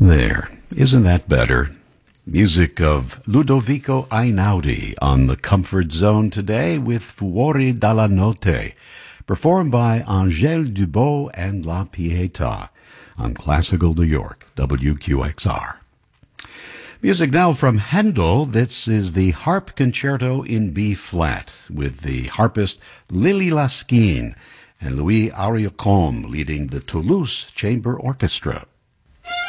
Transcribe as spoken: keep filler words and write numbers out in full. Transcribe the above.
There. Isn't that better? Music of Ludovico Einaudi on the Comfort Zone today with Fuori dalla Notte, performed by Angèle Dubot and La Pietà on Classical New York, W Q X R. Music now from Handel. This is the Harp Concerto in B-flat with the harpist Lily Laskin and Louis Ariacombe leading the Toulouse Chamber Orchestra.